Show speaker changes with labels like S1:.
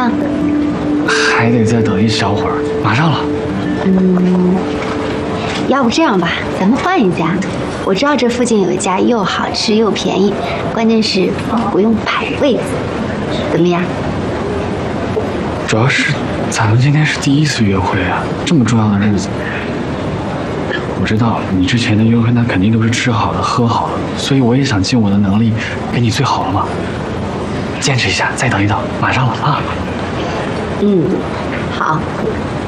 S1: 样？
S2: 还得再等一小会儿，马上了。
S1: 要不这样吧，咱们换一家。我知道这附近有一家又好吃又便宜，关键是不用排位子，怎么样？
S2: 主要是咱们今天是第一次约会啊，这么重要的日子。我知道你之前的约会那肯定都是吃好的喝好的，所以我也想尽我的能力给你最好的嘛。坚持一下，再等一等，马上了啊。
S1: 好。